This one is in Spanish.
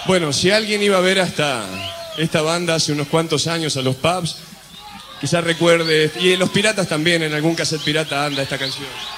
Bueno, si alguien iba a ver hasta esta banda hace unos cuantos años a los pubs, quizás recuerde, y Los Piratas también, en algún cassette pirata anda esta canción.